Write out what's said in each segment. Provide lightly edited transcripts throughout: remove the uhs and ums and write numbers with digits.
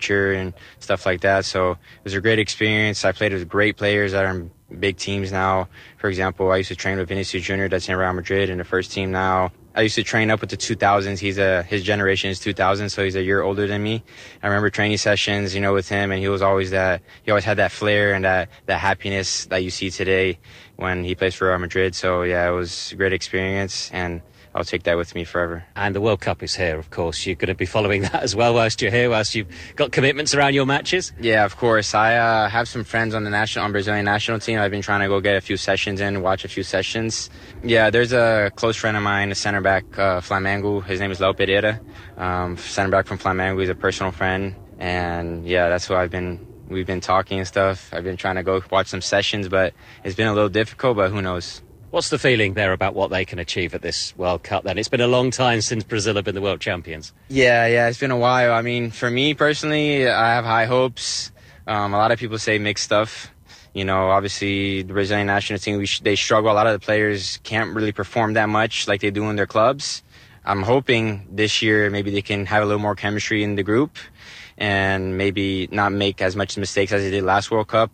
and stuff like that. So it was a great experience. I played with great players that are in big teams now. For example, I used to train with Vinicius Jr. that's in Real Madrid in the first team now. I used to train up with the 2000s. His generation is 2000, so he's a year older than me. I remember training sessions, with him, and he always had that flair and that happiness that you see today when he plays for Real Madrid. So yeah, it was a great experience, and I'll take that with me forever. And the World Cup is here, of course. You're going to be following that as well whilst you're here, whilst you've got commitments around your matches? Yeah, of course. I have some friends on Brazilian national team. I've been trying to go get a few sessions in, watch a few sessions. Yeah, there's a close friend of mine, a center back, Flamengo. His name is Léo Pereira. Center back from Flamengo. He's a personal friend. And yeah, that's who we've been talking and stuff. I've been trying to go watch some sessions, but it's been a little difficult, but who knows? What's the feeling there about what they can achieve at this World Cup then? It's been a long time since Brazil have been the world champions. Yeah, it's been a while. I mean, for me personally, I have high hopes. A lot of people say mixed stuff. Obviously the Brazilian national team, they struggle. A lot of the players can't really perform that much like they do in their clubs. I'm hoping this year maybe they can have a little more chemistry in the group and maybe not make as much mistakes as they did last World Cup.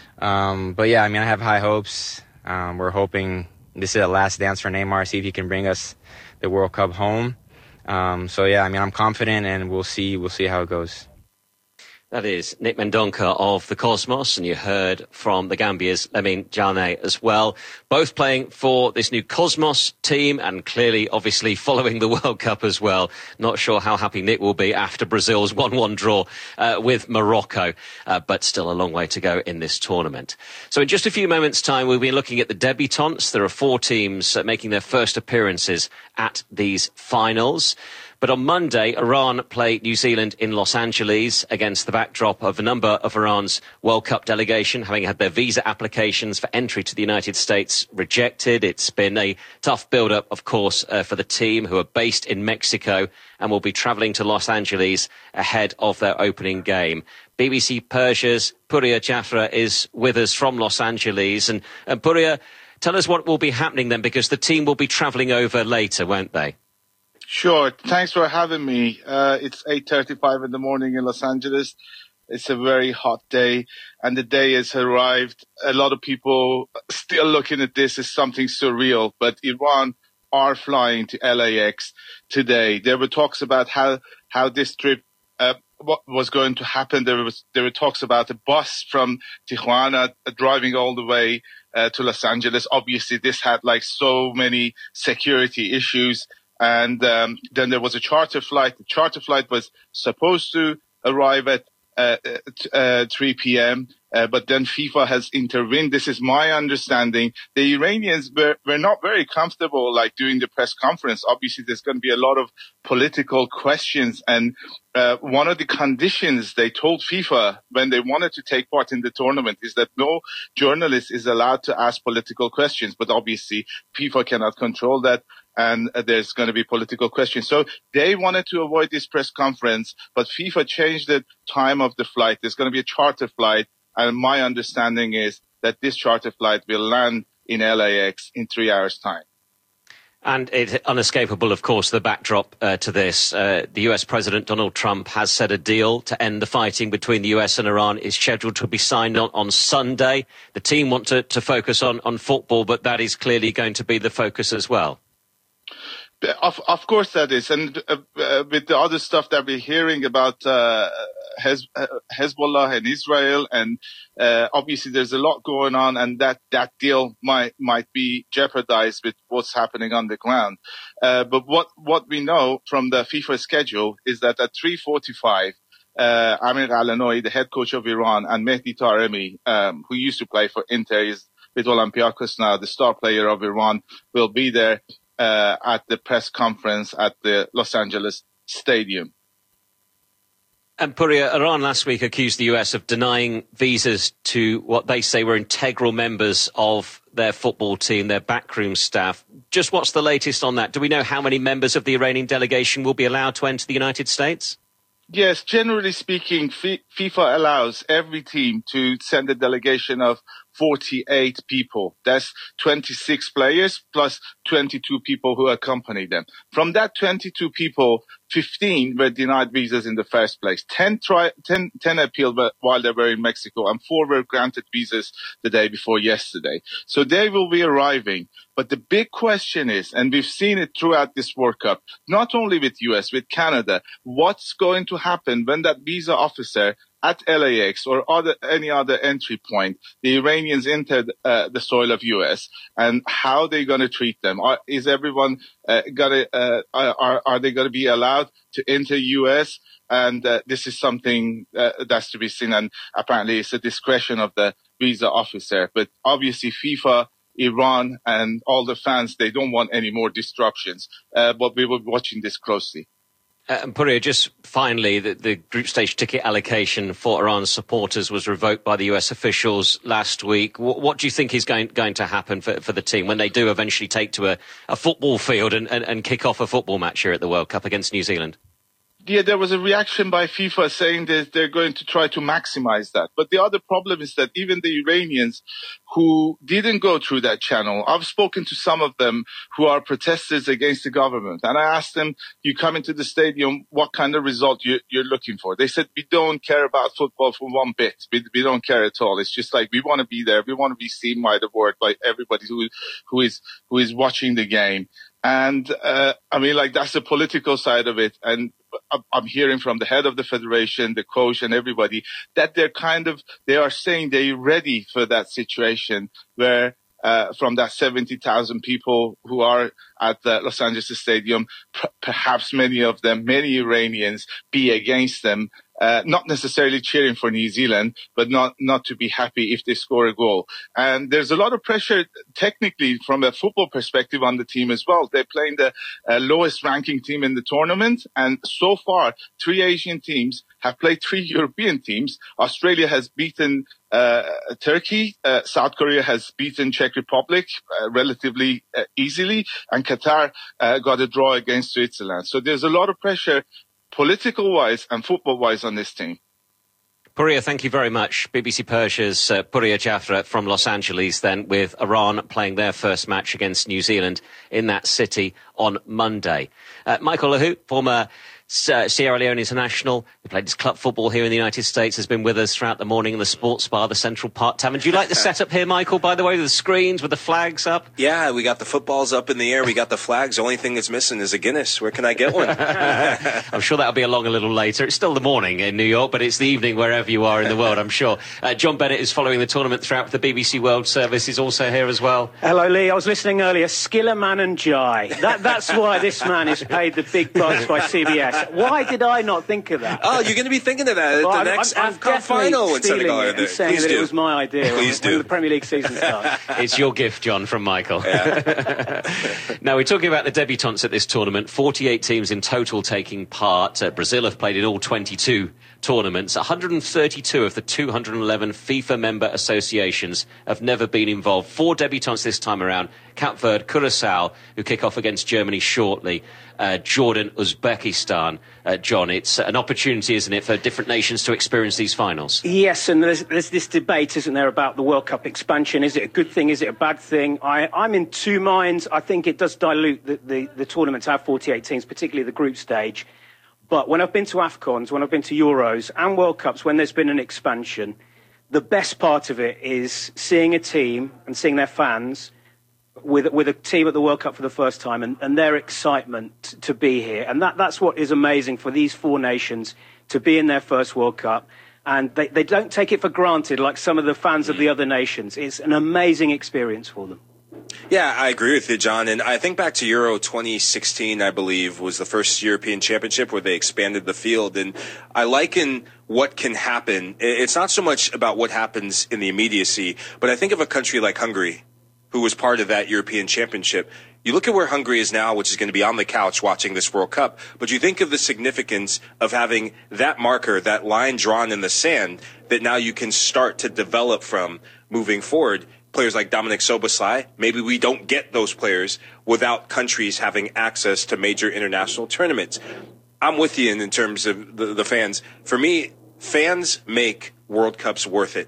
But yeah, I mean, I have high hopes. We're hoping this is a last dance for Neymar, see if he can bring us the World Cup home. So yeah, I mean, I'm confident, and we'll see how it goes. That is Nick Mendonça of the Cosmos, and you heard from the Gambia's Lamine Diané as well. Both playing for this new Cosmos team and clearly, obviously, following the World Cup as well. Not sure how happy Nick will be after Brazil's 1-1 draw with Morocco, but still a long way to go in this tournament. So in just a few moments' time, we'll be looking at the debutantes. There are 4 teams making their first appearances at these finals. But on Monday, Iran play New Zealand in Los Angeles against the backdrop of a number of Iran's World Cup delegation having had their visa applications for entry to the United States rejected. It's been a tough build-up, of course, for the team who are based in Mexico and will be travelling to Los Angeles ahead of their opening game. BBC Persia's Pouria Jafra is with us from Los Angeles. And Pouria, tell us what will be happening then, because the team will be travelling over later, won't they? Sure. Thanks for having me. It's 8:35 in the morning in Los Angeles. It's a very hot day, and the day has arrived. A lot of people still looking at this as something surreal, but Iran are flying to LAX today. There were talks about how this trip what was going to happen. There were talks about a bus from Tijuana driving all the way to Los Angeles. Obviously, this had so many security issues. And then there was a charter flight. The charter flight was supposed to arrive at 3 p.m., but then FIFA has intervened. This is my understanding. The Iranians were not very comfortable doing the press conference. Obviously, there's going to be a lot of political questions. And one of the conditions they told FIFA when they wanted to take part in the tournament is that no journalist is allowed to ask political questions. But obviously, FIFA cannot control that. And there's going to be political questions. So they wanted to avoid this press conference, but FIFA changed the time of the flight. There's going to be a charter flight. And my understanding is that this charter flight will land in LAX in 3 hours' time. And it's unescapable, of course, the backdrop to this. The US President Donald Trump has said a deal to end the fighting between the US and Iran is scheduled to be signed on Sunday. The team want to focus on football, but that is clearly going to be the focus as well. Of course that is. And with the other stuff that we're hearing about Hezbollah and Israel, and obviously there's a lot going on, and that deal might be jeopardized with what's happening on the ground. But what we know from the FIFA schedule is that at 3:45, Amir Alanoui, the head coach of Iran, and Mehdi Taremi, who used to play for Inter, is with Olympiacos now, the star player of Iran, will be there at the press conference at the Los Angeles Stadium. And Pouria, Iran last week accused the US of denying visas to what they say were integral members of their football team, their backroom staff. Just what's the latest on that? Do we know how many members of the Iranian delegation will be allowed to enter the United States? Yes, generally speaking, FIFA allows every team to send a delegation of 48 people. That's 26 players plus 22 people who accompany them. From that 22 people, 15 were denied visas in the first place. 10 appealed while they were in Mexico, and 4 were granted visas the day before yesterday. So they will be arriving. But the big question is, and we've seen it throughout this World Cup, not only with US, with Canada, what's going to happen when that visa officer at LAX or any other entry point, the Iranians entered the soil of US, and how they're going to treat them? Is everyone are they going to be allowed to enter US? And this is something that's to be seen, and apparently it's a discretion of the visa officer. But obviously FIFA, Iran, and all the fans, they don't want any more disruptions. But we will be watching this closely. And Pouria, just finally, the group stage ticket allocation for Iran's supporters was revoked by the US officials last week. What do you think is going to happen for the team when they do eventually take to a football field and kick off a football match here at the World Cup against New Zealand? Yeah, there was a reaction by FIFA saying that they're going to try to maximize that. But the other problem is that even the Iranians who didn't go through that channel, I've spoken to some of them who are protesters against the government. And I asked them, you come into the stadium, what kind of result you're looking for? They said, we don't care about football for one bit. We don't care at all. It's just like, we want to be there. We want to be seen by the world, by everybody who is watching the game. And, I mean, like, that's the political side of it. And I'm hearing from the head of the federation, the coach, and everybody that they are saying they're ready for that situation where, from that 70,000 people who are at the Los Angeles Stadium, perhaps many Iranians be against them. Not necessarily cheering for New Zealand, but not to be happy if they score a goal. And there's a lot of pressure technically from a football perspective on the team as well. They're playing the lowest ranking team in the tournament. And so far, 3 Asian teams have played 3 European teams. Australia has beaten Turkey. South Korea has beaten Czech Republic relatively easily. And Qatar got a draw against Switzerland. So there's a lot of pressure political-wise and football-wise on this team. Pouria, thank you very much. BBC Persia's Pouria Jafra from Los Angeles then, with Iran playing their first match against New Zealand in that city on Monday. Michael Lahoud, former Sierra Leone international, who played his club football here in the United States, has been with us throughout the morning in the sports bar, the Central Park Tavern. Do you like the setup here, Michael, by the way, with the screens, with the flags up? Yeah, we got the footballs up in the air, we got the flags. The only thing that's missing is a Guinness. Where can I get one? I'm sure that'll be along a little later. It's still the morning in New York, but it's the evening wherever you are in the world, I'm sure. John Bennett is following the tournament throughout the BBC World Service. Is also here as well. Hello, Lee. I was listening earlier. Skillerman and Jai. That's why this man is paid the big bucks by CBS. Why did I not think of that? Oh, you're going to be thinking of that at the next AFCON final in Senegal. I'm saying that it was my idea when the Premier League season starts. It's your gift, John, from Michael. Yeah. Now, we're talking about the debutants at this tournament. 48 teams in total taking part. Brazil have played in all 22 tournaments. 132 of the 211 FIFA member associations have never been involved. 4 debutants this time around. Cape Verde, Curaçao, who kick off against Germany shortly. Jordan, Uzbekistan. John, it's an opportunity, isn't it, for different nations to experience these finals? Yes, and there's this debate, isn't there, about the World Cup expansion. Is it a good thing? Is it a bad thing? I'm in two minds. I think it does dilute the tournament to have 48 teams, particularly the group stage. But when I've been to AFCONs, when I've been to Euros and World Cups, when there's been an expansion, the best part of it is seeing a team and seeing their fans with a team at the World Cup for the first time and their excitement to be here. And that's what is amazing for these 4 nations to be in their first World Cup. And they don't take it for granted like some of the fans of the other nations. It's an amazing experience for them. Yeah, I agree with you, John. And I think back to Euro 2016, I believe, was the first European Championship where they expanded the field. And I liken what can happen. It's not so much about what happens in the immediacy, but I think of a country like Hungary, who was part of that European Championship. You look at where Hungary is now, which is going to be on the couch watching this World Cup, but you think of the significance of having that marker, that line drawn in the sand, that now you can start to develop from moving forward. Players like Dominik Szoboszlai, maybe we don't get those players without countries having access to major international tournaments. I'm with you in terms of the fans. For me, fans make World Cups worth it.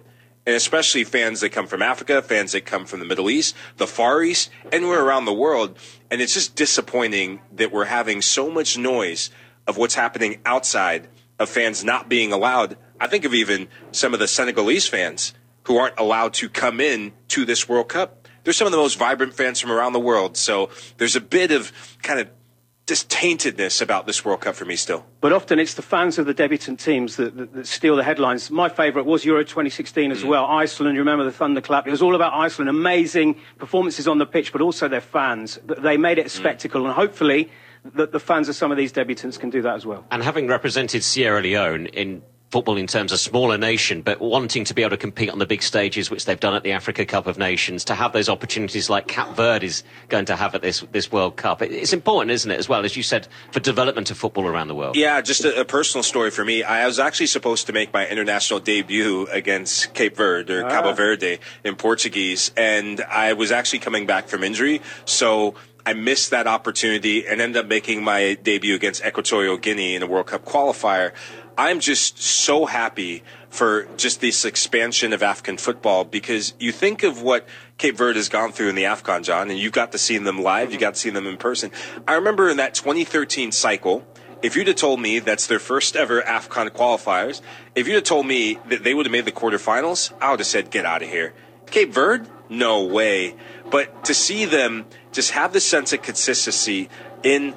and especially fans that come from Africa, fans that come from the Middle East, the Far East, anywhere around the world. And it's just disappointing that we're having so much noise of what's happening outside, of fans not being allowed. I think of even some of the Senegalese fans who aren't allowed to come in to this World Cup. They're some of the most vibrant fans from around the world. So there's a bit of kind of taintedness about this World Cup for me still. But often it's the fans of the debutant teams that steal the headlines. My favourite was Euro 2016 as well. Iceland, you remember the thunderclap? It was all about Iceland. Amazing performances on the pitch, but also their fans. They made it a spectacle, and hopefully the fans of some of these debutants can do that as well. And having represented Sierra Leone in football in terms of smaller nation, but wanting to be able to compete on the big stages, which they've done at the Africa Cup of Nations, to have those opportunities like Cape Verde is going to have at this World Cup. It's important, isn't it, as well, as you said, for development of football around the world? Yeah, just a personal story for me. I was actually supposed to make my international debut against Cape Verde, or Cabo Verde in Portuguese, and I was actually coming back from injury, so I missed that opportunity and ended up making my debut against Equatorial Guinea in a World Cup qualifier. I'm just so happy for just this expansion of African football, because you think of what Cape Verde has gone through in the AFCON, John, and you got to see them live, you got to see them in person. I remember in that 2013 cycle, if you'd have told me that's their first ever AFCON qualifiers, if you'd have told me that they would have made the quarterfinals, I would have said, get out of here. Cape Verde? No way. But to see them just have the sense of consistency in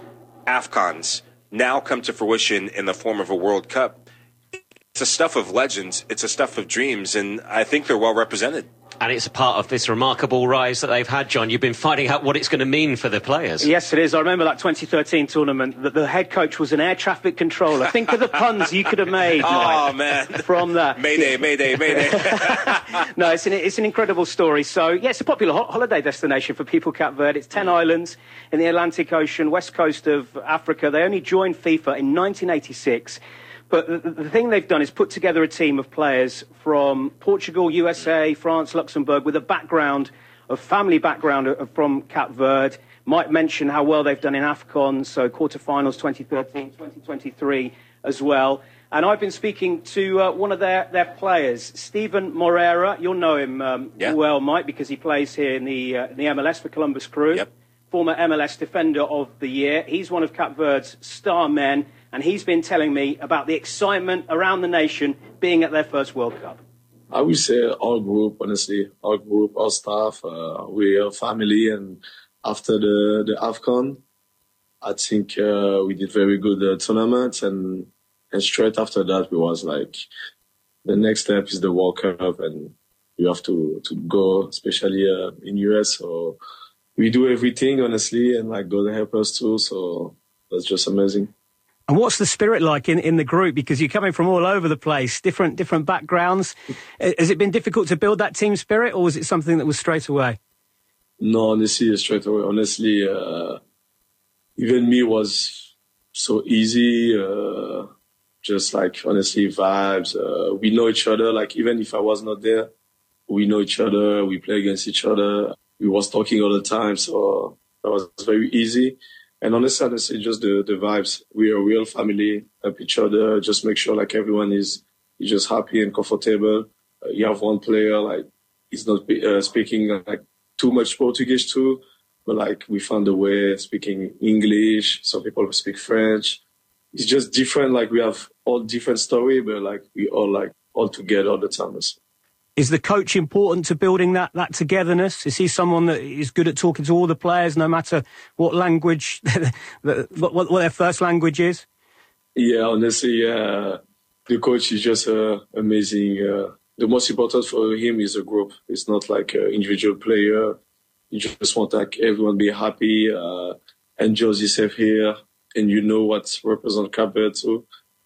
AFCONs now come to fruition in the form of a World Cup, it's a stuff of legends, it's a stuff of dreams, and I think they're well represented. And it's a part of this remarkable rise that they've had, John. You've been finding out what it's going to mean for the players. Yes, it is. I remember that 2013 tournament, that the head coach was an air traffic controller. Think of the puns you could have made. Oh, man. From that. Mayday, mayday, mayday. No, it's an incredible story. So, yeah, it's a popular holiday destination for people, Cape Verde. It's 10 islands in the Atlantic Ocean, west coast of Africa. They only joined FIFA in 1986. But the thing they've done is put together a team of players from Portugal, USA, France, Luxembourg, with a family background from Cape Verde. Might mention how well they've done in AFCON, so quarterfinals 2013, 2023 as well. And I've been speaking to one of their players, Steven Moreira. You'll know him well, Mike, because he plays here in the MLS for Columbus Crew. Yep. Former MLS Defender of the Year. He's one of Cape Verde's star men, and he's been telling me about the excitement around the nation being at their first World Cup. I would say our group, honestly, our staff, we are family, and after the AFCON, I think we did very good tournament, and straight after that, we was like, the next step is the World Cup, and you have to go, especially in US, so we do everything, honestly, and like God help us too. So that's just amazing. And what's the spirit like in the group? Because you're coming from all over the place, different backgrounds. Has it been difficult to build that team spirit, or was it something that was straight away? No, honestly, straight away. Honestly, even me was so easy. Just like, honestly, vibes. We know each other. Like, even if I was not there, we know each other. We play against each other. We was talking all the time, so that was very easy. And honestly, just the vibes. We are a real family, help each other, just make sure like everyone is just happy and comfortable. You have one player, like, he's not speaking like too much Portuguese too, but like we found a way speaking English. Some people speak French. It's just different. Like we have all different story, but like we all together all the time. Is the coach important to building that togetherness? Is he someone that is good at talking to all the players, no matter what language, what their first language is? Yeah, honestly, the coach is just amazing. The most important for him is a group. It's not like an individual player. You just want like everyone be happy, enjoy yourself here, and you know what represents Cape Verde too.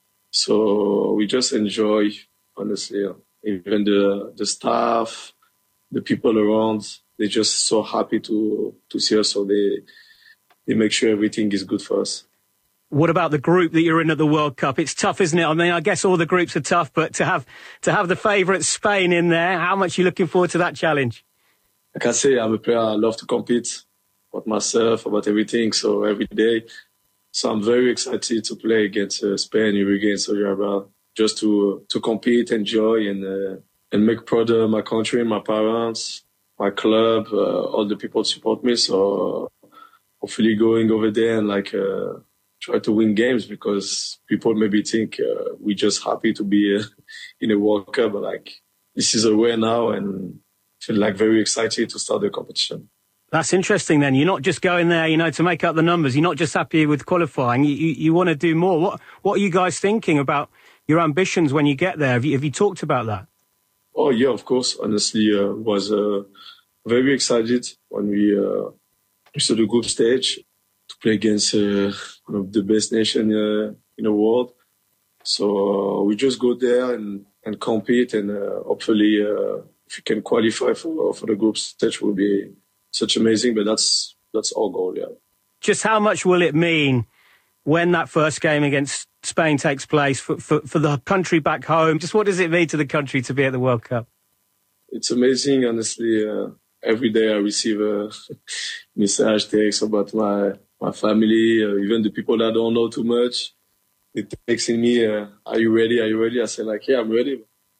So we just enjoy, honestly. Even the staff, the people around, they're just so happy to see us. So they make sure everything is good for us. What about the group that you're in at the World Cup? It's tough, isn't it? I mean, I guess all the groups are tough, but to have the favourite Spain in there, how much are you looking forward to that challenge? Like I say, I'm a player. I love to compete about myself, about everything. So every day. So I'm very excited to play against Spain, Uruguay, and Saudi Arabia. Just to compete, enjoy, and make proud my country, my parents, my club, all the people support me. So hopefully going over there and try to win games, because people maybe think we're just happy to be in a World Cup, but this is a way now, and feel very excited to start the competition. That's interesting then. You're not just going there, to make up the numbers. You're not just happy with qualifying. You want to do more. What are you guys thinking about your ambitions when you get there? Have you talked about that? Oh, yeah, of course. Honestly, was very excited when we saw the group stage to play against one of the best nations in the world. So we just go there and compete, and hopefully if we can qualify for the group stage, will be such amazing. But that's our goal, yeah. Just how much will it mean when that first game against Spain takes place for the country back home? Just what does it mean to the country to be at the World Cup? It's amazing, honestly. Every day I receive a message, text about my family, even the people that don't know too much. They texting me, are you ready? Are you ready? I say yeah, I'm ready.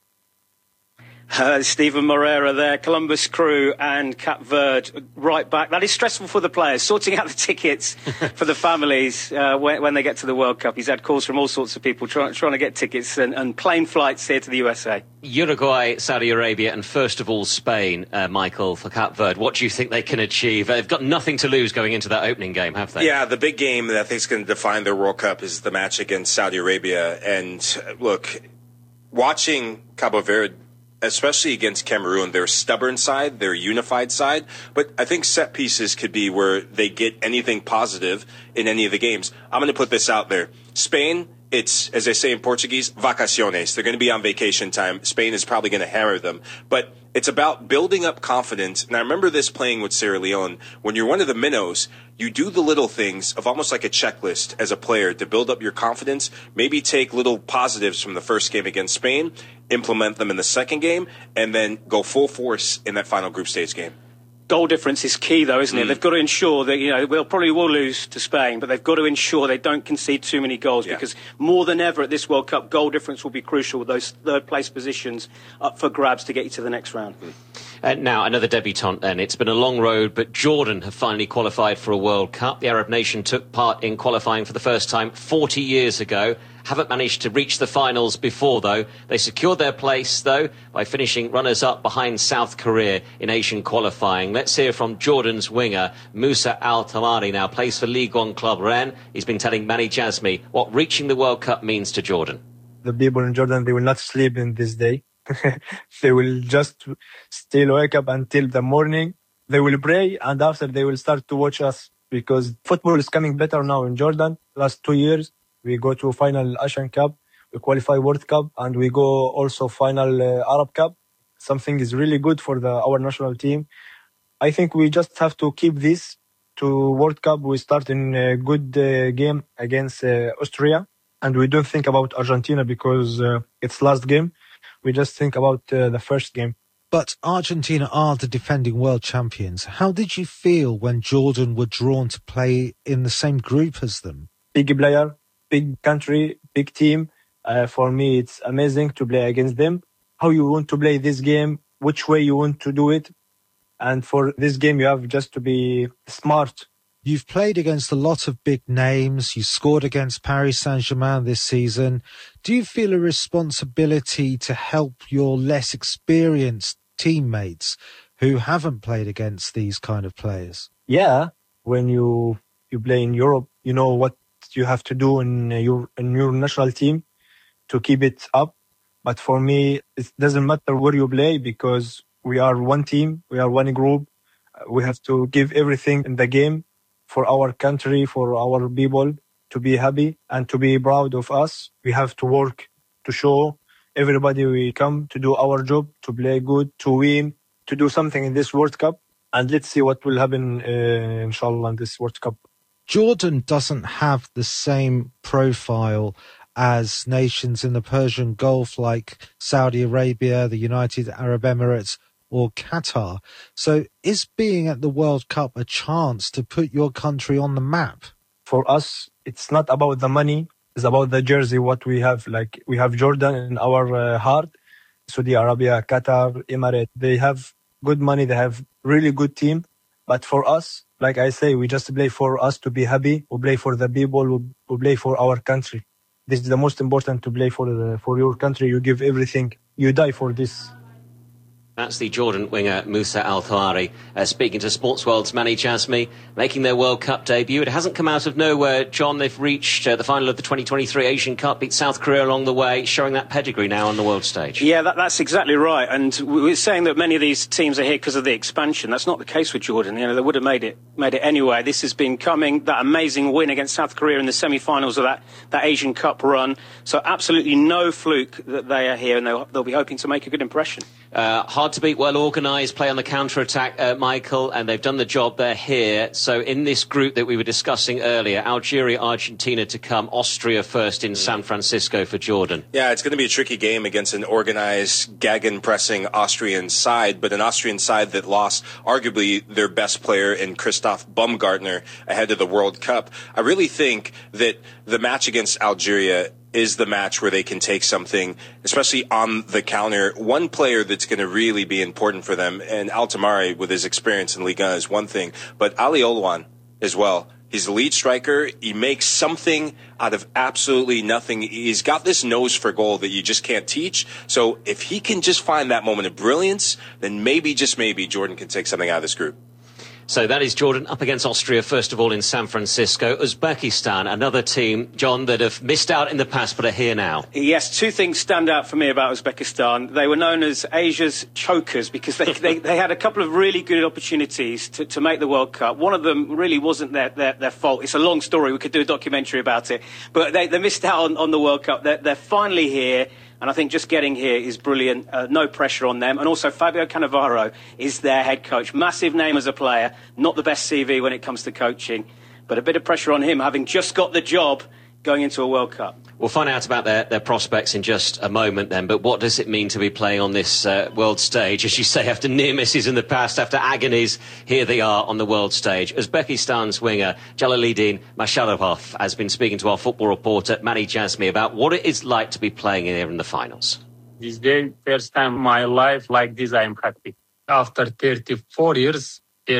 Steven Moreira there, Columbus Crew and Cap Verde right back. That is stressful for the players, sorting out the tickets for the families when they get to the World Cup. He's had calls from all sorts of people trying to get tickets and plane flights here to the USA. Uruguay, Saudi Arabia and first of all Spain, Michael, for Cap Verde. What do you think they can achieve? They've got nothing to lose going into that opening game, have they? Yeah, the big game that I think is going to define their World Cup is the match against Saudi Arabia. And look, watching Cabo Verde, especially against Cameroon, their stubborn side, their unified side. But I think set pieces could be where they get anything positive in any of the games. I'm going to put this out there. Spain, it's, as they say in Portuguese, vacaciones. They're going to be on vacation time. Spain is probably going to hammer them. But it's about building up confidence. And I remember this playing with Sierra Leone. When you're one of the minnows, you do the little things of almost like a checklist as a player to build up your confidence. Maybe take little positives from the first game against Spain, implement them in the second game, and then go full force in that final group stage game. Goal difference is key, though, isn't it? They've got to ensure that, we'll probably lose to Spain, but they've got to ensure they don't concede too many goals, because more than ever at this World Cup, goal difference will be crucial with those third-place positions up for grabs to get you to the next round. Now, another debutant then. It's been a long road, but Jordan have finally qualified for a World Cup. The Arab nation took part in qualifying for the first time 40 years ago. Haven't managed to reach the finals before, though. They secured their place, though, by finishing runners-up behind South Korea in Asian qualifying. Let's hear from Jordan's winger, Musa Al-Tamari, now plays for Ligue 1 club Rennes. He's been telling Mani Jasmi what reaching the World Cup means to Jordan. The people in Jordan, they will not sleep in this day. They will just still wake up until the morning. They will pray, and after they will start to watch us, because football is coming better now in Jordan. Last 2 years, we go to final Asian Cup, we qualify World Cup, and we go also final Arab Cup. Something is really good for our national team. I think we just have to keep this to World Cup. We start in a good game against Austria, and we don't think about Argentina because it's last game. We just think about the first game. But Argentina are the defending world champions. How did you feel when Jordan were drawn to play in the same group as them? Big player, big country, big team. For me, it's amazing to play against them. How you want to play this game, which way you want to do it. And for this game, you have just to be smart. You've played against a lot of big names. You scored against Paris Saint-Germain this season. Do you feel a responsibility to help your less experienced teammates who haven't played against these kind of players? Yeah, when you play in Europe, you know what you have to do in your national team to keep it up. But for me, it doesn't matter where you play, because we are one team, we are one group. We have to give everything in the game for our country, for our people, to be happy and to be proud of us. We have to work to show everybody we come to do our job, to play good, to win, to do something in this World Cup. And let's see what will happen, inshallah, in this World Cup. Jordan doesn't have the same profile as nations in the Persian Gulf like Saudi Arabia, the United Arab Emirates, or Qatar. So is being at the World Cup a chance to put your country on the map? For us, it's not about the money. It's about the jersey, what we have. Like, we have Jordan in our heart. Saudi Arabia, Qatar, Emirates, they have good money, they have really good team. But for us, like I say, we just play for us to be happy. We play for the people. We play for our country. This is the most important, to play for your country. You give everything. You die for this. That's the Jordan winger Moussa Al-Thawari speaking to Sports World's Mani Jasmi, making their World Cup debut. It hasn't come out of nowhere, John. They've reached the final of the 2023 Asian Cup, beat South Korea along the way, showing that pedigree now on the world stage. Yeah, that's exactly right. And we're saying that many of these teams are here because of the expansion. That's not the case with Jordan. You know, they would have made it anyway. This has been coming, that amazing win against South Korea in the semi-finals of that Asian Cup run. So absolutely no fluke that they are here, and they'll be hoping to make a good impression. Hard to beat, well organised, play on the counter-attack, Michael, and they've done the job. They're here. So in this group that we were discussing earlier, Algeria, Argentina to come, Austria first in San Francisco for Jordan. Yeah, it's going to be a tricky game against an organised, gegenpressing Austrian side, but an Austrian side that lost arguably their best player in Christoph Baumgartner ahead of the World Cup. I really think that the match against Algeria is the match where they can take something, especially on the counter. One player that's going to really be important for them, and Al-Tamari with his experience in Ligue 1 is one thing, but Ali Olwan as well. He's the lead striker. He makes something out of absolutely nothing. He's got this nose for goal that you just can't teach. So if he can just find that moment of brilliance, then maybe, just maybe, Jordan can take something out of this group. So that is Jordan up against Austria, first of all, in San Francisco. Uzbekistan, another team, John, that have missed out in the past but are here now. Yes, two things stand out for me about Uzbekistan. They were known as Asia's chokers because they had a couple of really good opportunities to make the World Cup. One of them really wasn't their fault. It's a long story. We could do a documentary about it. But they missed out on the World Cup. They're finally here. And I think just getting here is brilliant. No pressure on them. And also Fabio Cannavaro is their head coach. Massive name as a player. Not the best CV when it comes to coaching. But a bit of pressure on him, having just got the job going into a World Cup. We'll find out about their prospects in just a moment then. But what does it mean to be playing on this world stage? As you say, after near misses in the past, after agonies, here they are on the world stage. Uzbekistan's winger, Jalaluddin Masharipov, has been speaking to our football reporter, Mani Jasmi, about what it is like to be playing here in the finals. This day, first time in my life like this, I am happy. After 34 years,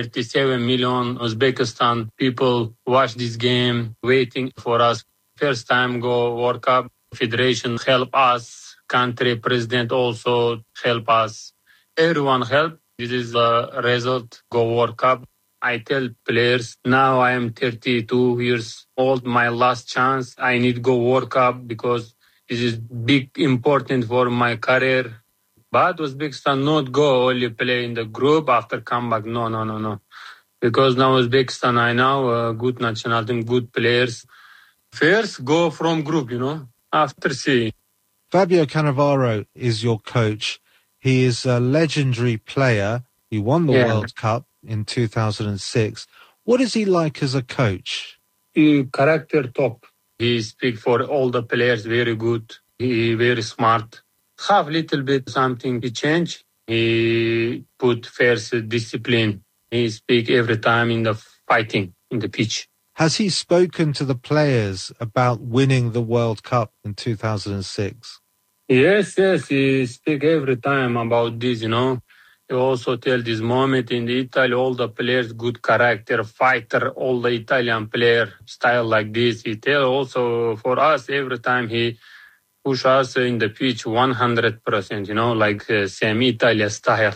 37 million Uzbekistan people watch this game, waiting for us. First time go World Cup, Federation help us, country president also help us. Everyone help. This is the result, go World Cup. I tell players, now I am 32 years old, my last chance. I need go World Cup because this is big, important for my career. But Uzbekistan not go only play in the group after comeback. No. Because now Uzbekistan, I know, good national team, good players. First, go from group, after see. Fabio Cannavaro is your coach. He is a legendary player. He won the World Cup in 2006. What is he like as a coach? He character top. He speak for all the players very good. He very smart. Have little bit something to change. He put first discipline. He speak every time in the fighting, in the pitch. Has he spoken to the players about winning the World Cup in 2006? Yes, he speak every time about this, He also tell this moment in the Italy, all the players, good character, fighter, all the Italian player style like this. He tell also for us every time he push us in the pitch 100%, like same Italia style,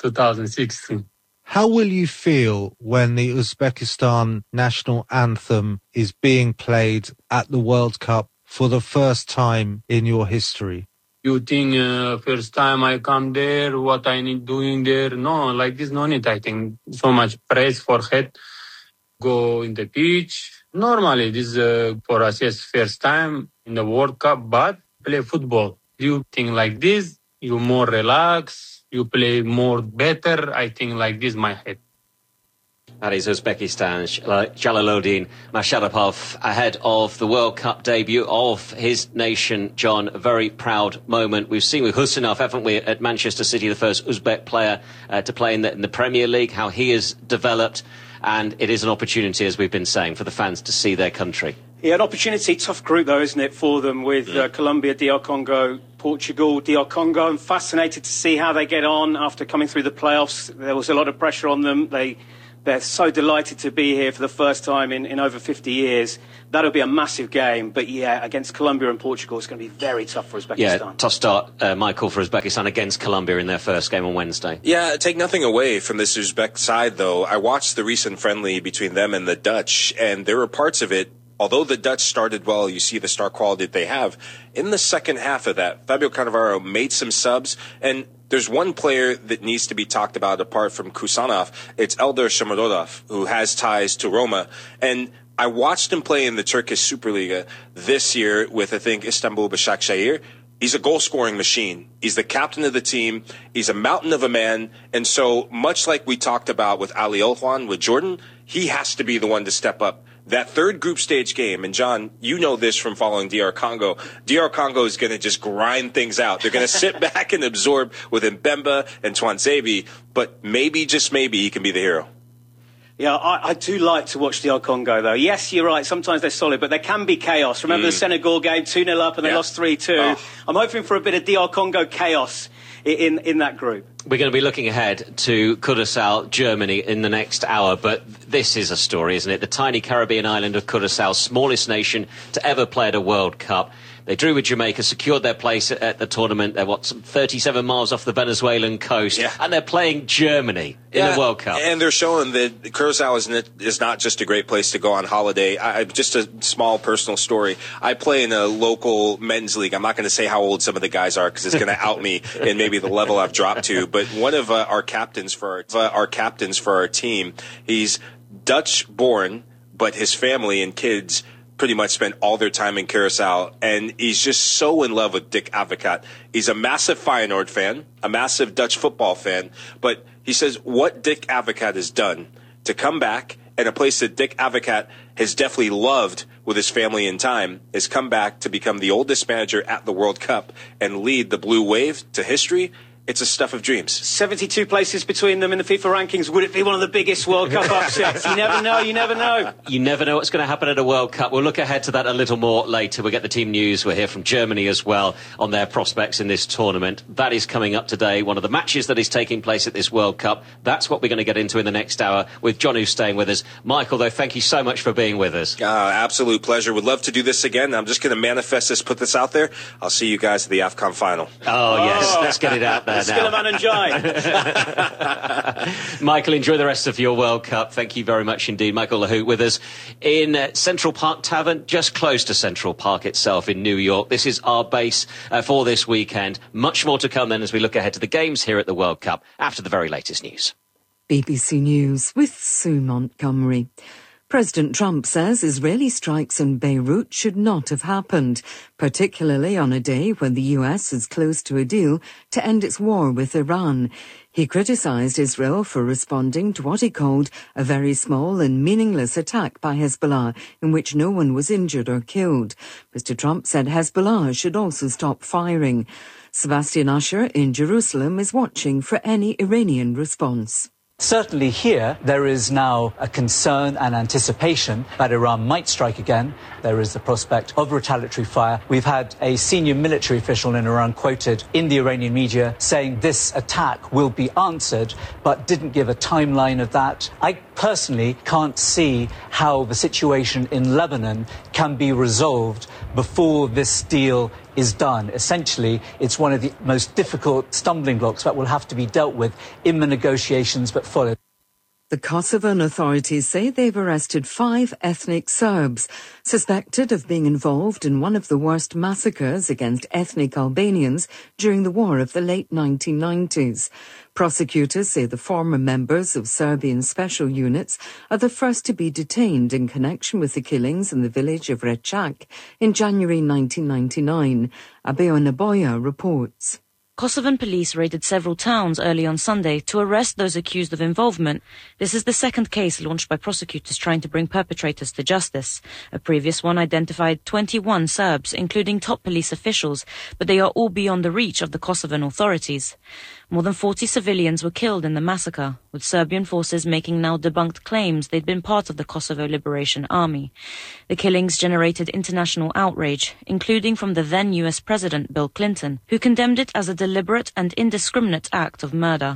2016. How will you feel when the Uzbekistan national anthem is being played at the World Cup for the first time in your history? You think first time I come there, what I need doing there? No, like this, no need. I think so much praise for head. Go in the pitch. Normally, this for us, yes, first time in the World Cup, but play football. You think like this, you more relax. You play more better, I think, like this, my head. That is Uzbekistan's Jaloluddin Masharapov ahead of the World Cup debut of his nation, John. A very proud moment. We've seen with Husinov, haven't we, at Manchester City, the first Uzbek player to play in the Premier League, how he has developed. And it is an opportunity, as we've been saying, for the fans to see their country. Yeah, an opportunity. Tough group, though, isn't it, for them with Colombia, DR Congo, Portugal, DR Congo. I'm fascinated to see how they get on after coming through the playoffs. There was a lot of pressure on them. They're so delighted to be here for the first time in over 50 years. That'll be a massive game. But, yeah, against Colombia and Portugal, it's going to be very tough for Uzbekistan. Yeah, tough start, Michael, for Uzbekistan against Colombia in their first game on Wednesday. Yeah, take nothing away from this Uzbek side, though. I watched the recent friendly between them and the Dutch, and there were parts of it, although the Dutch started well, you see the star quality that they have. In the second half of that, Fabio Cannavaro made some subs, and there's one player that needs to be talked about apart from Kusanov. It's Eldar Shomurodov, who has ties to Roma. And I watched him play in the Turkish Superliga this year with, I think, Istanbul Başakşehir. He's a goal-scoring machine. He's the captain of the team. He's a mountain of a man. And so, much like we talked about with Ali Olhan, with Jordan, he has to be the one to step up. That third group stage game, and John, you know this from following DR Congo. DR Congo is going to just grind things out. They're going to sit back and absorb with Mbemba and Twanzebe, but maybe, just maybe, he can be the hero. Yeah, I do like to watch DR Congo, though. Yes, you're right, sometimes they're solid, but there can be chaos. Remember the Senegal game, 2-0 up and they lost 3-2. Oh. I'm hoping for a bit of DR Congo chaos in that group. We're going to be looking ahead to Curaçao, Germany, in the next hour, but this is a story, isn't it? The tiny Caribbean island of Curaçao, smallest nation to ever play at a World Cup. They drew with Jamaica, secured their place at the tournament. They're, 37 miles off the Venezuelan coast, and they're playing Germany in the World Cup. And they're showing that Curaçao is not just a great place to go on holiday. Just a small personal story. I play in a local men's league. I'm not going to say how old some of the guys are because it's going to out me and maybe the level I've dropped to. But one of our captains for our team, he's Dutch-born, but his family and kids pretty much spent all their time in Curaçao, and he's just so in love with Dick Advocaat. He's a massive Feyenoord fan, a massive Dutch football fan, but he says what Dick Advocaat has done to come back, and a place that Dick Advocaat has definitely loved with his family in time, is come back to become the oldest manager at the World Cup and lead the Blue Wave to history. It's a stuff of dreams. 72 places between them in the FIFA rankings. Would it be one of the biggest World Cup upsets? You never know, you never know. You never know what's going to happen at a World Cup. We'll look ahead to that a little more later. We'll get the team news. We'll hear from Germany as well on their prospects in this tournament. That is coming up today, one of the matches that is taking place at this World Cup. That's what we're going to get into in the next hour with John, who's staying with us. Michael, though, thank you so much for being with us. Absolute pleasure. Would love to do this again. I'm just going to manifest this, put this out there. I'll see you guys at the AFCON final. Oh, yes. Let's get it out there now. Michael, enjoy the rest of your World Cup. Thank you very much indeed. Michael Lahoud with us in Central Park Tavern, just close to Central Park itself in New York. This is our base for this weekend. Much more to come then as we look ahead to the games here at the World Cup after the very latest news. BBC News with Sue Montgomery. President Trump says Israeli strikes in Beirut should not have happened, particularly on a day when the US is close to a deal to end its war with Iran. He criticised Israel for responding to what he called a very small and meaningless attack by Hezbollah, in which no one was injured or killed. Mr. Trump said Hezbollah should also stop firing. Sebastian Usher in Jerusalem is watching for any Iranian response. Certainly here, there is now a concern and anticipation that Iran might strike again. There is the prospect of retaliatory fire. We've had a senior military official in Iran quoted in the Iranian media saying this attack will be answered, but didn't give a timeline of that. I personally can't see how the situation in Lebanon can be resolved before this deal is done. Essentially, it's one of the most difficult stumbling blocks that will have to be dealt with in the negotiations that follow. The Kosovan authorities say they've arrested 5 ethnic Serbs suspected of being involved in one of the worst massacres against ethnic Albanians during the war of the late 1990s. Prosecutors say the former members of Serbian special units are the first to be detained in connection with the killings in the village of Rečak in January 1999. Abeo Naboya reports. Kosovan police raided several towns early on Sunday to arrest those accused of involvement. This is the second case launched by prosecutors trying to bring perpetrators to justice. A previous one identified 21 Serbs, including top police officials, but they are all beyond the reach of the Kosovan authorities. More than 40 civilians were killed in the massacre, with Serbian forces making now debunked claims they'd been part of the Kosovo Liberation Army. The killings generated international outrage, including from the then US President Bill Clinton, who condemned it as a deliberate and indiscriminate act of murder.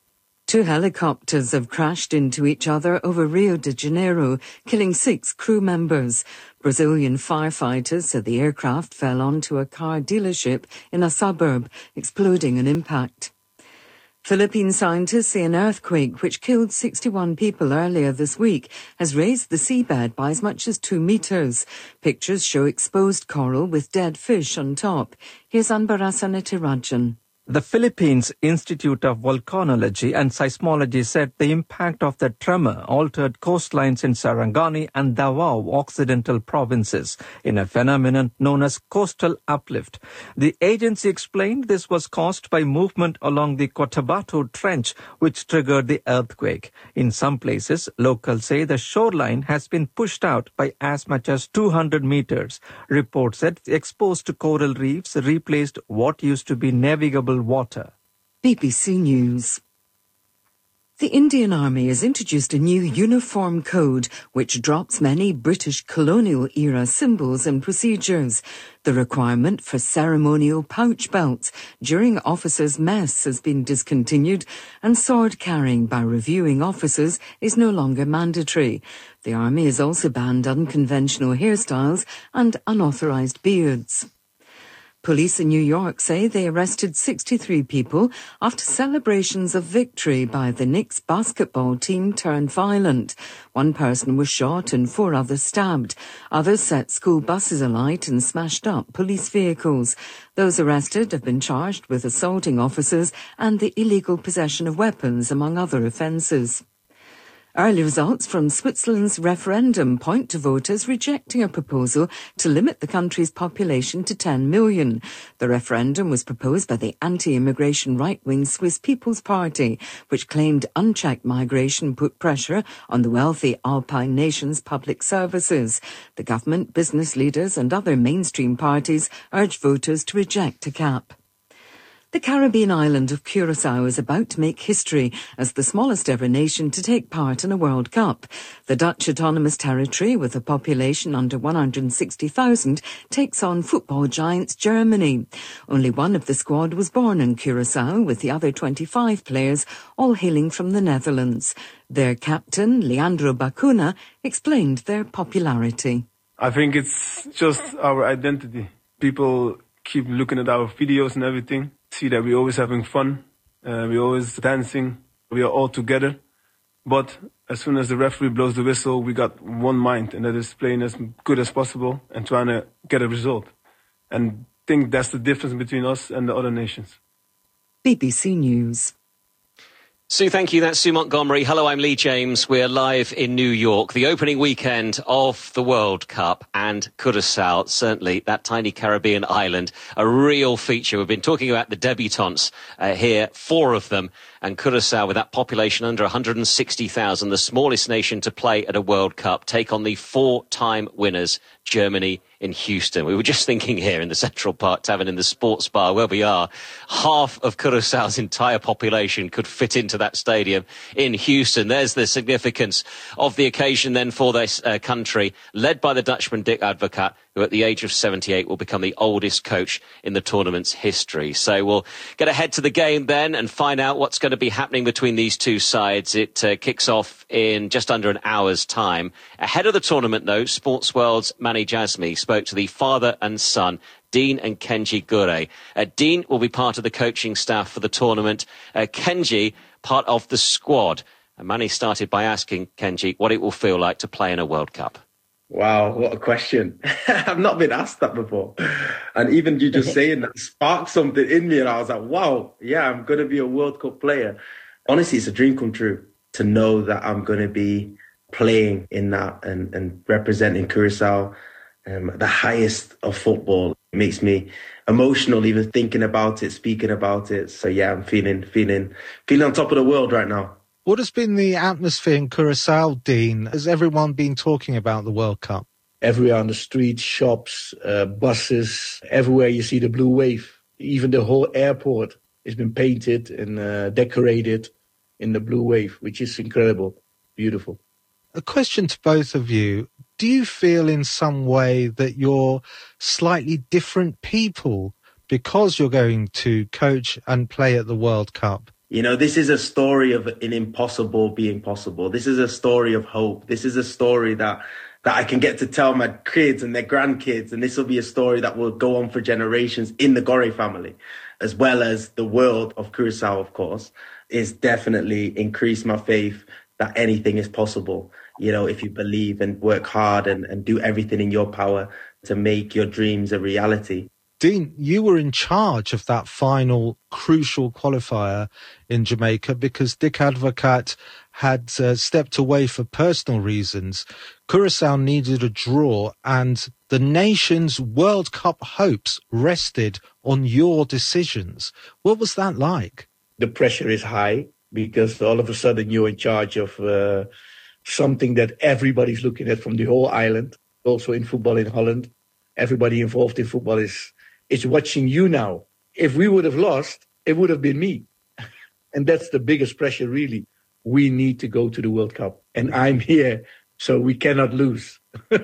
2 helicopters have crashed into each other over Rio de Janeiro, killing 6 crew members. Brazilian firefighters said the aircraft fell onto a car dealership in a suburb, exploding an impact. Philippine scientists say an earthquake, which killed 61 people earlier this week, has raised the seabed by as much as 2 meters. Pictures show exposed coral with dead fish on top. Here's Anbarasa Netirajan. The Philippines Institute of Volcanology and Seismology said the impact of the tremor altered coastlines in Sarangani and Davao Occidental provinces in a phenomenon known as coastal uplift. The agency explained this was caused by movement along the Cotabato Trench, which triggered the earthquake. In some places, locals say the shoreline has been pushed out by as much as 200 meters. Reports said exposed coral reefs replaced what used to be navigable water. BBC News. The Indian Army has introduced a new uniform code which drops many British colonial-era symbols and procedures. The requirement for ceremonial pouch belts during officers' mess has been discontinued, and sword carrying by reviewing officers is no longer mandatory. The Army has also banned unconventional hairstyles and unauthorised beards. Police in New York say they arrested 63 people after celebrations of victory by the Knicks basketball team turned violent. 1 person was shot and 4 others stabbed. Others set school buses alight and smashed up police vehicles. Those arrested have been charged with assaulting officers and the illegal possession of weapons, among other offences. Early results from Switzerland's referendum point to voters rejecting a proposal to limit the country's population to 10 million. The referendum was proposed by the anti-immigration right-wing Swiss People's Party, which claimed unchecked migration put pressure on the wealthy Alpine nation's public services. The government, business leaders and other mainstream parties urged voters to reject a cap. The Caribbean island of Curaçao is about to make history as the smallest ever nation to take part in a World Cup. The Dutch autonomous territory, with a population under 160,000, takes on football giants Germany. Only one of the squad was born in Curaçao, with the other 25 players all hailing from the Netherlands. Their captain, Leandro Bacuna, explained their popularity. I think it's just our identity. People keep looking at our videos and everything. See that we're always having fun, we're always dancing, we are all together. But as soon as the referee blows the whistle, we got one mind, and that is playing as good as possible and trying to get a result. And I think that's the difference between us and the other nations. BBC News. Sue, thank you. That's Sue Montgomery. Hello, I'm Lee James. We're live in New York, the opening weekend of the World Cup, and Curaçao, certainly that tiny Caribbean island, a real feature. We've been talking about the debutantes here, 4 of them, and Curaçao, with that population under 160,000, the smallest nation to play at a World Cup, take on the 4-time winners, Germany, in Houston. We were just thinking here in the Central Park Tavern in the sports bar where we are, half of Curaçao's entire population could fit into that stadium in Houston. There's the significance of the occasion then for this country, led by the Dutchman Dick Advocaat, who at the age of 78 will become the oldest coach in the tournament's history. So we'll get ahead to the game then and find out what's going to be happening between these two sides. It kicks off in just under an hour's time. Ahead of the tournament, though, Sports World's Manny Jasmi spoke to the father and son, Dean and Kenji Gure. Dean will be part of the coaching staff for the tournament. Kenji, part of the squad. And Manny started by asking Kenji what it will feel like to play in a World Cup. Wow, what a question. I've not been asked that before. And even you just saying that sparked something in me, and I was like, wow, yeah, I'm going to be a World Cup player. Honestly, it's a dream come true to know that I'm going to be playing in that and representing Curaçao, the highest of football. It makes me emotional even thinking about it, speaking about it. So yeah, I'm feeling on top of the world right now. What has been the atmosphere in Curacao, Dean? Has everyone been talking about the World Cup? Everywhere on the streets, shops, buses, everywhere you see the blue wave. Even the whole airport has been painted and decorated in the blue wave, which is incredible, beautiful. A question to both of you. Do you feel in some way that you're slightly different people because you're going to coach and play at the World Cup? You know, this is a story of an impossible being possible. This is a story of hope. This is a story that I can get to tell my kids and their grandkids. And this will be a story that will go on for generations in the Gore family, as well as the world of Curacao, of course. It's definitely increased my faith that anything is possible. You know, if you believe and work hard and do everything in your power to make your dreams a reality. Dean, you were in charge of that final crucial qualifier in Jamaica because Dick Advocaat had stepped away for personal reasons. Curacao needed a draw and the nation's World Cup hopes rested on your decisions. What was that like? The pressure is high because all of a sudden you're in charge of something that everybody's looking at from the whole island, also in football in Holland. Everybody involved in football is watching you now. If we would have lost, it would have been me. And that's the biggest pressure, really. We need to go to the World Cup. And I'm here, so we cannot lose.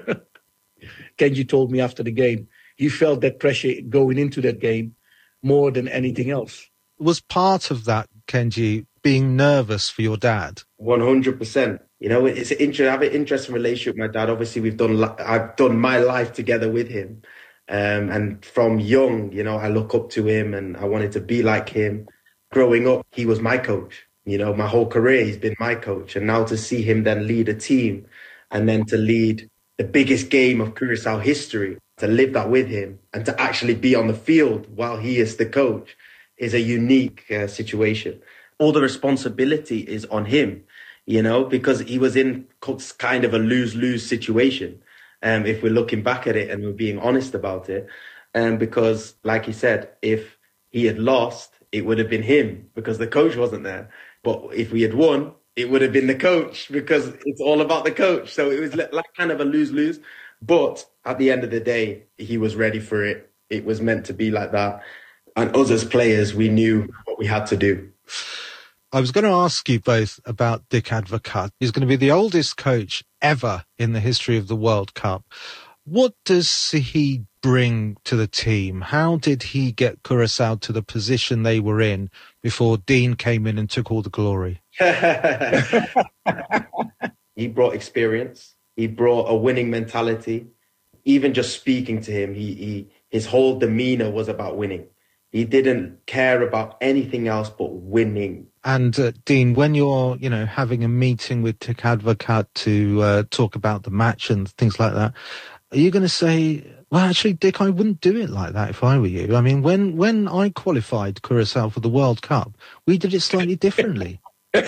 Kenji told me after the game, he felt that pressure going into that game more than anything else. Was part of that, Kenji, being nervous for your dad? 100%. You know, I have an interesting relationship with my dad. Obviously, I've done my life together with him. And from young, you know, I look up to him and I wanted to be like him. Growing up, he was my coach. You know, my whole career, he's been my coach. And now to see him then lead a team and then to lead the biggest game of Curacao history, to live that with him and to actually be on the field while he is the coach is a unique situation. All the responsibility is on him, you know, because he was in kind of a lose-lose situation. If we're looking back at it and we're being honest about it. Because, like he said, if he had lost, it would have been him because the coach wasn't there. But if we had won, it would have been the coach because it's all about the coach. So it was like kind of a lose-lose. But at the end of the day, he was ready for it. It was meant to be like that. And us as players, we knew what we had to do. I was going to ask you both about Dick Advocaat. He's going to be the oldest coach ever in the history of the World Cup. What does he bring to the team? How did he get Curacao to the position they were in before Dean came in and took all the glory? He brought experience. He brought a winning mentality. Even just speaking to him, his whole demeanor was about winning. He didn't care about anything else but winning. And Dean, when you're, you know, having a meeting with Dick Advocaat to talk about the match and things like that, are you going to say, well, actually, Dick, I wouldn't do it like that if I were you? I mean, when I qualified Curacao for the World Cup, we did it slightly differently.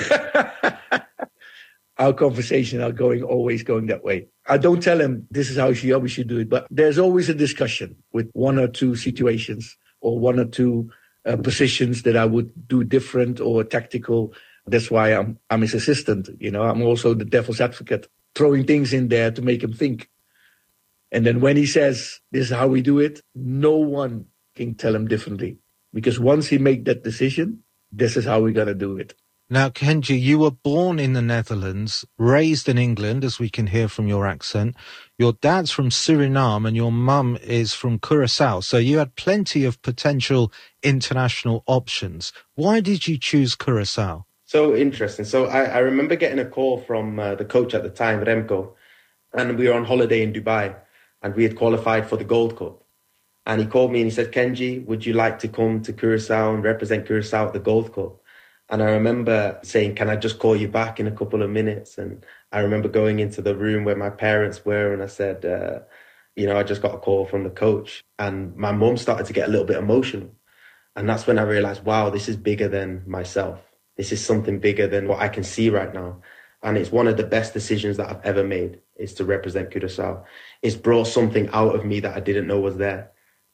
Our conversations are always going that way. I don't tell him this is how we should do it, but there's always a discussion with one or two situations or one or two positions that I would do different or tactical. That's why I'm his assistant. You know, I'm also the devil's advocate, throwing things in there to make him think. And then when he says, this is how we do it, no one can tell him differently. Because once he make that decision, this is how we're going to do it. Now, Kenji, you were born in the Netherlands, raised in England, as we can hear from your accent. Your dad's from Suriname and your mum is from Curacao. So you had plenty of potential international options. Why did you choose Curacao? So interesting. So I remember getting a call from the coach at the time, Remco, and we were on holiday in Dubai and we had qualified for the Gold Cup. And he called me and he said, Kenji, would you like to come to Curacao and represent Curacao at the Gold Cup? And I remember saying, can I just call you back in a couple of minutes? And I remember going into the room where my parents were and I said, I just got a call from the coach. And my mum started to get a little bit emotional. And that's when I realized, wow, this is bigger than myself. This is something bigger than what I can see right now. And it's one of the best decisions that I've ever made is to represent Curacao. It's brought something out of me that I didn't know was there.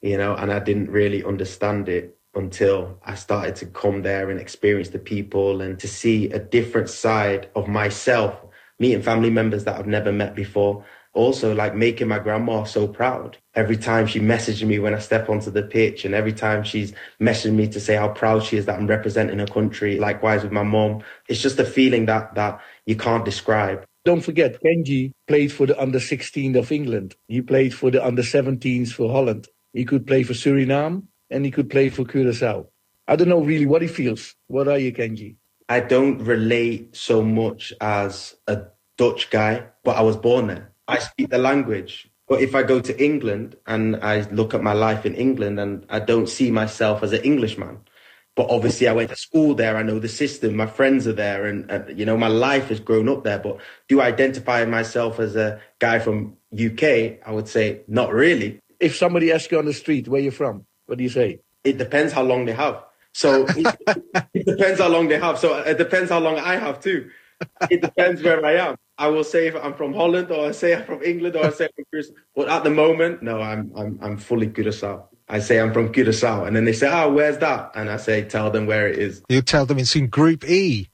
and I didn't really understand it until I started to come there and experience the people and to see a different side of myself, meeting family members that I've never met before. Also, like making my grandma so proud. Every time she messages me when I step onto the pitch, and every time she's messaging me to say how proud she is that I'm representing her country. Likewise with my mom. It's just a feeling that you can't describe. Don't forget, Kenji played for the under-16 of England. He played for the under-17s for Holland. He could play for Suriname and he could play for Curaçao. I don't know really what he feels. What are you, Kenji? I don't relate so much as a Dutch guy, but I was born there. I speak the language. But if I go to England and I look at my life in England, and I don't see myself as an Englishman. But obviously I went to school there. I know the system. My friends are there and my life has grown up there. But do I identify myself as a guy from UK? I would say not really. If somebody asks you on the street, where you're from, what do you say? It depends how long they have. So it depends how long they have. So it depends how long I have too. It depends where I am. I will say if I'm from Holland, or I say I'm from England, or I say I'm from Curaçao. But at the moment, no, I'm fully Curaçao. I say I'm from Curaçao, and then they say, where's that? And I say, tell them where it is. You tell them it's in Group E.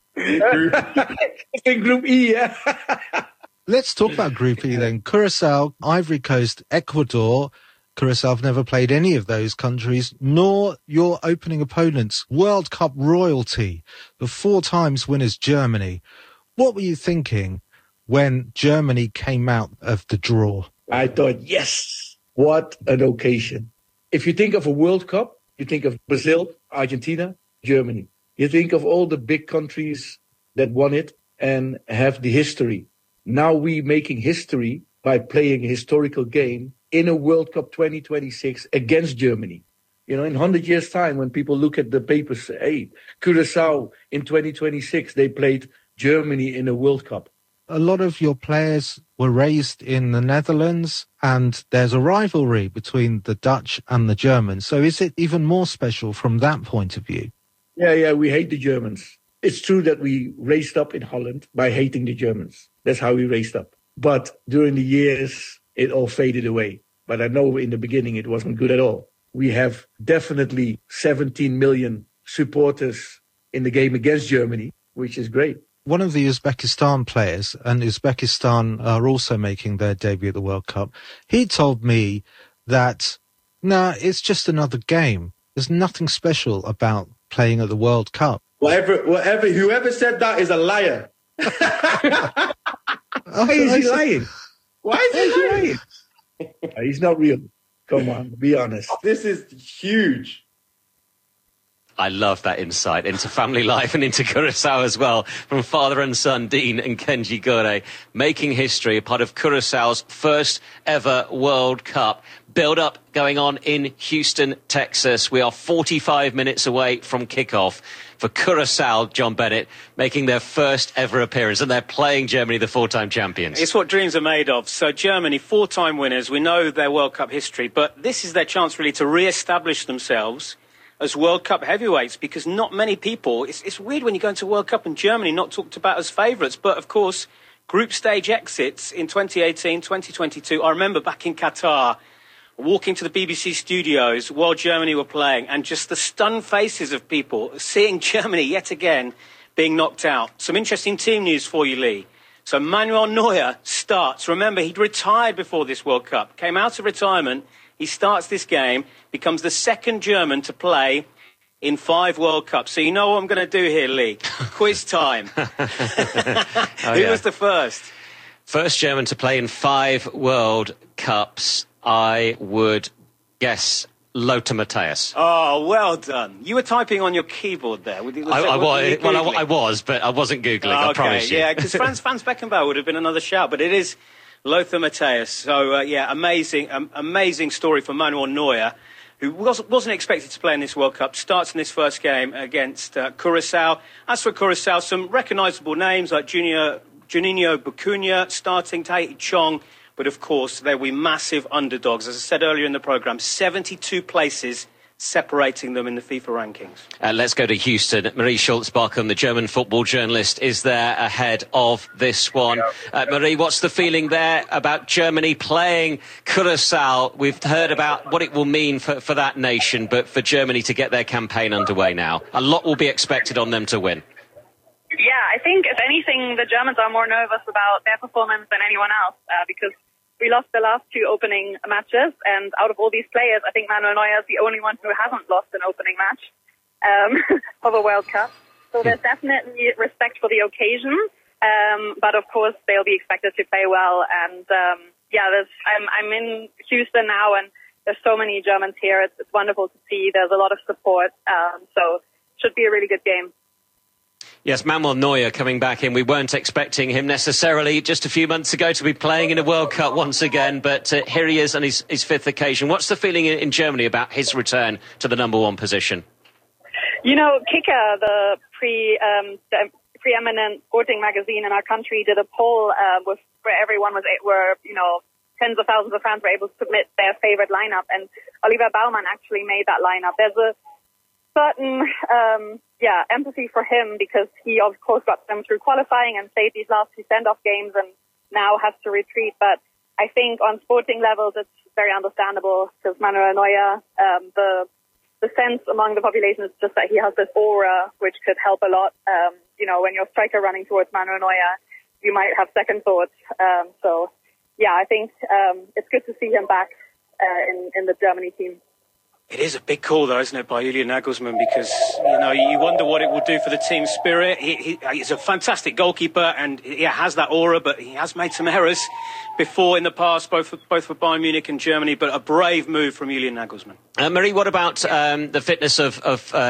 It's in Group E, yeah. Let's talk about Group E then. Curaçao, Ivory Coast, Ecuador. Curaçao have never played any of those countries, nor your opening opponents, World Cup royalty, the 4 times winners Germany. What were you thinking when Germany came out of the draw? I thought, yes, what an occasion. If you think of a World Cup, you think of Brazil, Argentina, Germany. You think of all the big countries that won it and have the history. Now we're making history by playing a historical game in a World Cup 2026 against Germany. In 100 years' time, when people look at the papers, say, hey, Curaçao in 2026, they played Germany in a World Cup. A lot of your players were raised in the Netherlands, and there's a rivalry between the Dutch and the Germans. So is it even more special from that point of view? Yeah, we hate the Germans. It's true that we raised up in Holland by hating the Germans. That's how we raised up. But during the years, it all faded away. But I know in the beginning it wasn't good at all. We have definitely 17 million supporters in the game against Germany, which is great. One of the Uzbekistan players, and Uzbekistan are also making their debut at the World Cup, he told me that, it's just another game. There's nothing special about playing at the World Cup. Whoever said that is a liar. Why is he lying? Why is he lying? He's not real. Come on, be honest. This is huge. I love that insight into family life and into Curaçao as well, from father and son, Dean and Kenji Gore, making history, a part of Curaçao's first ever World Cup. Build-up going on in Houston, Texas. We are 45 minutes away from kickoff for Curaçao, John Bennett, making their first ever appearance, and they're playing Germany, the 4-time champions. It's what dreams are made of. So Germany, 4-time winners. We know their World Cup history, but this is their chance really to re-establish themselves as World Cup heavyweights, because not many people, it's weird when you go into World Cup and Germany not talked about as favourites, but of course, group stage exits in 2018, 2022. I remember back in Qatar, walking to the BBC studios while Germany were playing, and just the stunned faces of people seeing Germany yet again being knocked out. Some interesting team news for you, Lee. So Manuel Neuer starts. Remember, he'd retired before this World Cup, came out of retirement. He starts this game, becomes the second German to play in 5 World Cups. So you know what I'm going to do here, Lee. Quiz time. Who was the first? First German to play in 5 World Cups, I would guess Lothar Matthäus. Oh, well done. You were typing on your keyboard there. I was, but I wasn't Googling, I promise you. Yeah, because Franz Beckenbauer would have been another shout, but it is Lothar Matthäus. So, amazing story for Manuel Neuer, who wasn't expected to play in this World Cup, starts in this first game against Curaçao. As for Curaçao, some recognisable names like Juninho Bacuna starting, Tahiti Chong, but of course they will be massive underdogs. As I said earlier in the programme, 72 places separating them in the FIFA rankings. Let's go to Houston. Marie Schulz-Bochum, the German football journalist, is there ahead of this one. Marie, what's the feeling there about Germany playing Curaçao? We've heard about what it will mean for that nation, but for Germany to get their campaign underway now, a lot will be expected on them to win. Yeah, I think, if anything, the Germans are more nervous about their performance than anyone else, because we lost the last two opening matches, and out of all these players, I think Manuel Neuer is the only one who hasn't lost an opening match of a World Cup. So there's definitely respect for the occasion, but of course they'll be expected to play well. And I'm in Houston now, and there's so many Germans here. It's wonderful to see. There's a lot of support, so it should be a really good game. Yes, Manuel Neuer coming back in. We weren't expecting him necessarily just a few months ago to be playing in a World Cup once again, but here he is on his fifth occasion. What's the feeling in Germany about his return to the number one position? You know, Kicker, the preeminent sporting magazine in our country, did a poll where everyone where tens of thousands of fans were able to submit their favorite lineup, and Oliver Baumann actually made that lineup. There's a certain empathy for him, because he of course got them through qualifying and played these last two send-off games and now has to retreat. But I think on sporting levels it's very understandable, because Manuel Neuer, the sense among the population is just that he has this aura which could help a lot. When you're a striker running towards Manuel Neuer, you might have second thoughts. I think it's good to see him back in the Germany team. It is a big call, though, isn't it, by Julian Nagelsmann, because, you wonder what it will do for the team spirit. He's a fantastic goalkeeper, and he has that aura, but he has made some errors before in the past, both for Bayern Munich and Germany, but a brave move from Julian Nagelsmann. Marie, what about the fitness of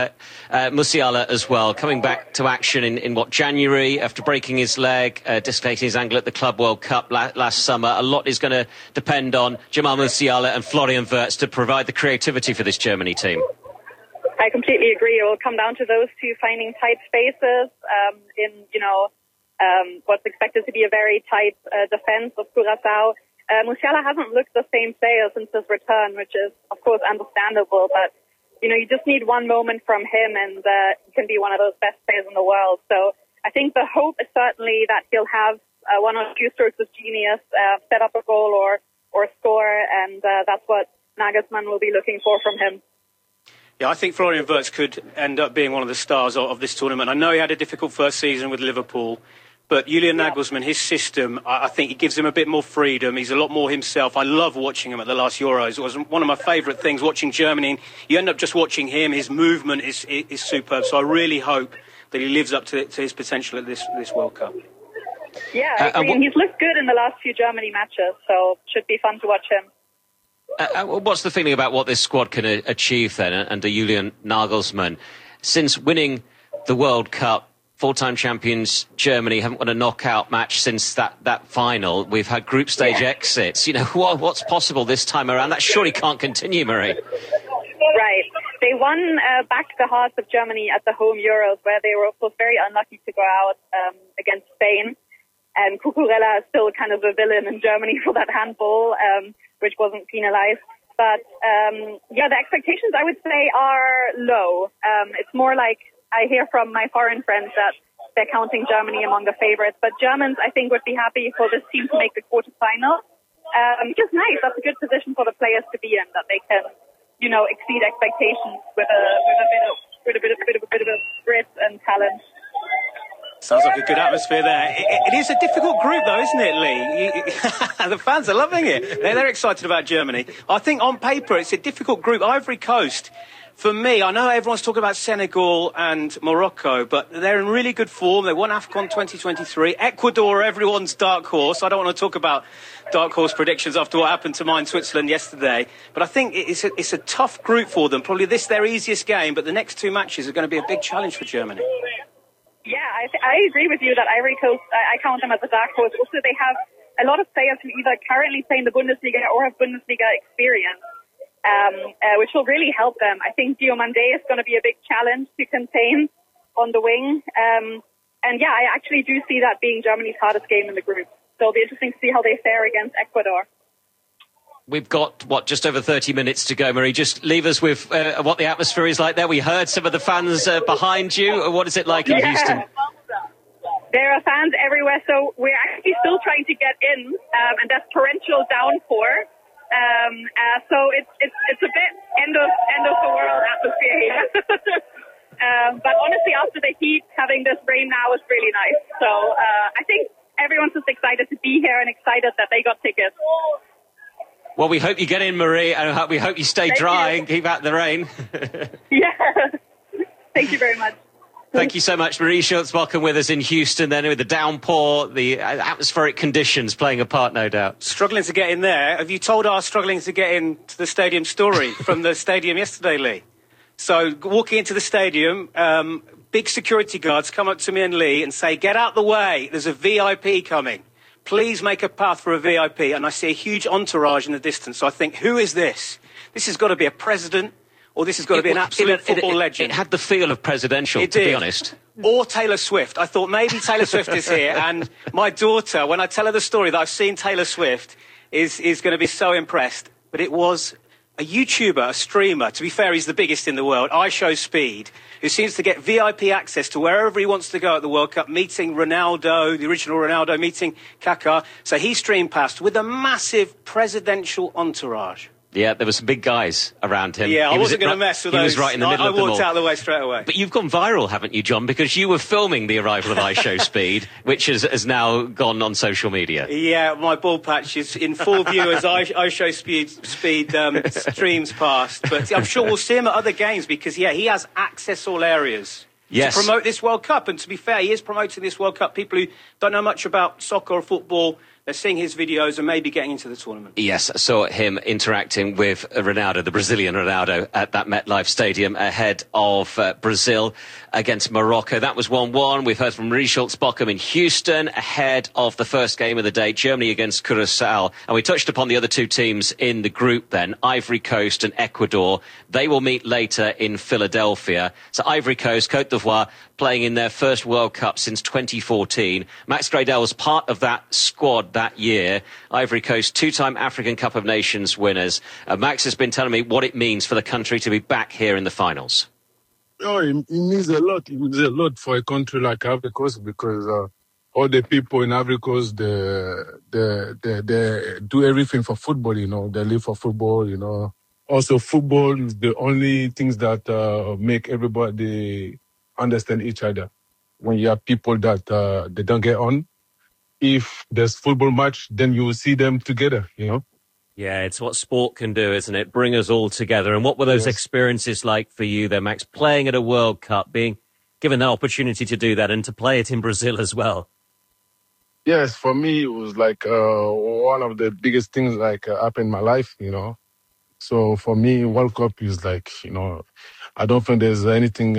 Musiala as well, coming back to action in January after breaking his leg, dislocating his ankle at the Club World Cup last summer? A lot is going to depend on Jamal Musiala and Florian Wirtz to provide the creativity for this Germany team. I completely agree. It will come down to those two finding tight spaces in what's expected to be a very tight defense of Curaçao. Musiala hasn't looked the same player since his return, which is, of course, understandable. But, you just need one moment from him and he can be one of those best players in the world. So I think the hope is certainly that he'll have one or two strokes of genius, set up a goal or score, and that's what Nagelsmann will be looking for from him. Yeah, I think Florian Wirtz could end up being one of the stars of this tournament. I know he had a difficult first season with Liverpool, but Julian Nagelsmann, his system, I think he gives him a bit more freedom. He's a lot more himself. I love watching him at the last Euros. It was one of my favourite things, watching Germany. You end up just watching him. His movement is superb. So I really hope that he lives up to his potential at this World Cup. Yeah, I mean, he's looked good in the last few Germany matches, so it should be fun to watch him. What's the feeling about what this squad can achieve then under Julian Nagelsmann? Since winning the World Cup, four-time champions Germany haven't won a knockout match since that final. We've had group stage exits. What's possible this time around? That surely can't continue, Marie. Right. They won back the hearts of Germany at the home Euros, where they were, of course, very unlucky to go out against Spain. And Cucurella is still kind of a villain in Germany for that handball, which wasn't penalized. But, the expectations, I would say, are low. It's more like I hear from my foreign friends that they're counting Germany among the favorites. But Germans, I think, would be happy for this team to make the quarterfinal. Just nice. That's a good position for the players to be in, that they can, exceed expectations with a bit of grit and talent. Sounds like a good atmosphere there. It is a difficult group, though, isn't it, Lee? The fans are loving it. They're excited about Germany. I think on paper it's a difficult group. Ivory Coast, for me, I know everyone's talking about Senegal and Morocco, but they're in really good form. They won AFCON 2023. Ecuador, everyone's dark horse. I don't want to talk about dark horse predictions after what happened to mine Switzerland yesterday. But I think it's a tough group for them. Probably their easiest game, but the next two matches are going to be a big challenge for Germany. Yeah, I agree with you that Ivory Coast, I count them as a dark horse. Also, they have a lot of players who either currently play in the Bundesliga or have Bundesliga experience, which will really help them. I think Diomande is going to be a big challenge to contain on the wing. I actually do see that being Germany's hardest game in the group. So it'll be interesting to see how they fare against Ecuador. We've got, just over 30 minutes to go, Marie. Just leave us with what the atmosphere is like there. We heard some of the fans behind you. What is it like in Houston? There are fans everywhere, so we're actually still trying to get in, and there's torrential downpour. So it's a bit end of the world atmosphere here. But honestly, after the heat, having this rain now is really nice. So I think everyone's just excited to be here and excited that they got tickets. Well, we hope you get in, Marie, and we hope you stay dry and keep out the rain. Yeah. Thank you very much. Thank you so much, Marie Schultz-Bocken, with us in Houston, then with the downpour, the atmospheric conditions playing a part, no doubt. Struggling to get in there. Have you told our struggling to get into the stadium story from the stadium yesterday, Lee? So, walking into the stadium, big security guards come up to me and Lee and say, "Get out the way, there's a VIP coming. Please make a path for a VIP." And I see a huge entourage in the distance. So I think, who is this? This has got to be a president, or this has got to be an absolute football legend. It had the feel of presidential, to be honest. Or Taylor Swift. I thought maybe Taylor Swift is here. And my daughter, when I tell her the story that I've seen Taylor Swift, is going to be so impressed. But it was a YouTuber, a streamer. To be fair, he's the biggest in the world, iShowSpeed, who seems to get VIP access to wherever he wants to go at the World Cup, meeting Ronaldo, the original Ronaldo, meeting Kaká. So he streamed past with a massive presidential entourage. Yeah, there were some big guys around him. Yeah, I wasn't going to mess with those. He was right in the middle of them all. I walked out of the way straight away. But you've gone viral, haven't you, John? Because you were filming the arrival of iShowSpeed, which has now gone on social media. Yeah, my ball patch is in full view as iShowSpeed streams past. But I'm sure we'll see him at other games because, yeah, he has access all areas. Yes. To promote this World Cup. And to be fair, he is promoting this World Cup. People who don't know much about soccer or football, they're seeing his videos and maybe getting into the tournament. Yes, I saw him interacting with Ronaldo, the Brazilian Ronaldo, at that MetLife Stadium ahead of Brazil against Morocco. That was 1-1. We've heard from Marie Schultz-Bocken in Houston ahead of the first game of the day, Germany against Curaçao. And we touched upon the other two teams in the group then, Ivory Coast and Ecuador. They will meet later in Philadelphia. So Ivory Coast, Côte d'Ivoire, playing in their first World Cup since 2014. Max Gradel was part of that squad that year. Ivory Coast, two-time African Cup of Nations winners. Max has been telling me what it means for the country to be back here in the finals. Oh, it means a lot. It means a lot for a country like Ivory Coast because all the people in Ivory Coast, they do everything for football, you know. They live for football, you know. Also, football is the only things that make everybody understand each other. When you have people that they don't get on, if there's football match, then you will see them together, you know. Yeah, it's what sport can do, isn't it? Bring us all together. And what were those experiences like for you there, Max? Playing at a World Cup, being given the opportunity to do that and to play it in Brazil as well. Yes, for me, it was like one of the biggest things like happened in my life, you know. So for me, World Cup is like, you know, I don't think there's anything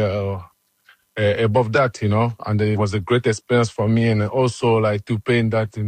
above that, you know. And it was a great experience for me, and also like to play in that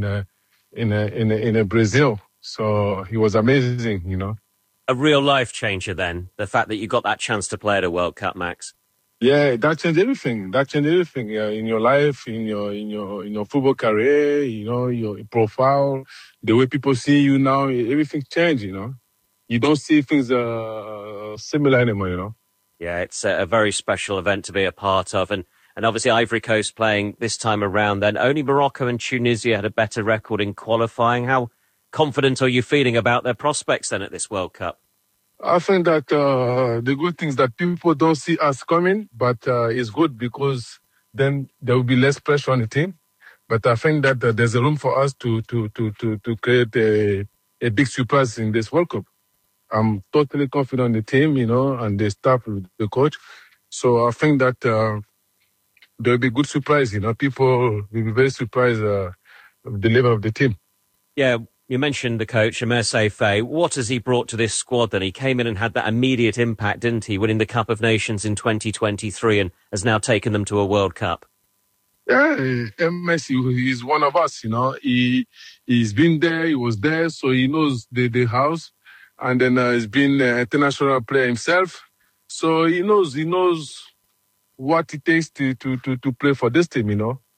in Brazil. So it was amazing, you know. A real life changer then, the fact that you got that chance to play at a World Cup, Max. Yeah, that changed everything. That changed everything in your life, in your football career, you know, your profile, the way people see you now. Everything changed, you know. You don't see things similar anymore, you know. Yeah, it's a very special event to be a part of, and obviously Ivory Coast playing this time around. Then only Morocco and Tunisia had a better record in qualifying. How confident are you feeling about their prospects then at this World Cup? I think that the good things that people don't see us coming, but it's good because then there will be less pressure on the team. But I think that there's a room for us to create a big surprise in this World Cup. I'm totally confident in the team, you know, and the staff, the coach. So I think that there'll be good surprise, you know. People will be very surprised of the level of the team. Yeah, you mentioned the coach, Amer Seyfe. What has he brought to this squad then? He came in and had that immediate impact, didn't he, winning the Cup of Nations in 2023 and has now taken them to a World Cup. Yeah, Messi, he's one of us, you know. He's been there, he was there, so he knows the house. And then he's been an international player himself. So he knows what it takes to play for this team, you know.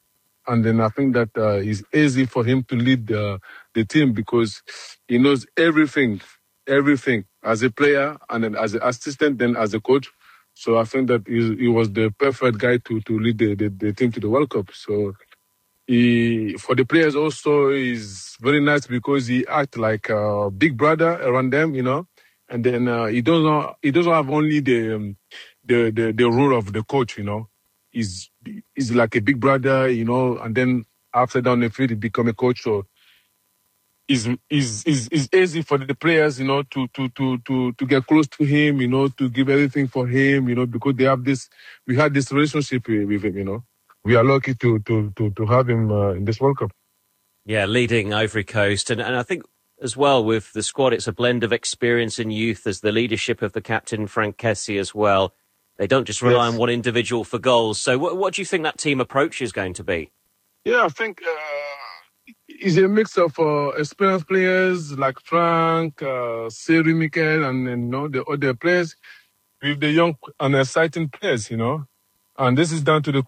And then I think that it's easy for him to lead the team because he knows everything as a player and then as an assistant, then as a coach. So I think that he was the perfect guy to lead the team to the World Cup. So for the players also is very nice because he acts like a big brother around them, And then he doesn't have only the role of the coach, He's like a big brother, And then after down the field, he become a coach. So it's easy for the players, to get close to him, to give everything for him, because we had this relationship with him, We are lucky to have him in this World Cup. Yeah, leading Ivory Coast. And I think as well with the squad, it's a blend of experience and youth. There's the leadership of the captain, Frank Kessie, as well. They don't just rely on one individual for goals. So what do you think that team approach is going to be? Yeah, I think it's a mix of experienced players like Frank, Seri Mikel, and the other players with the young and exciting players, And this is down to the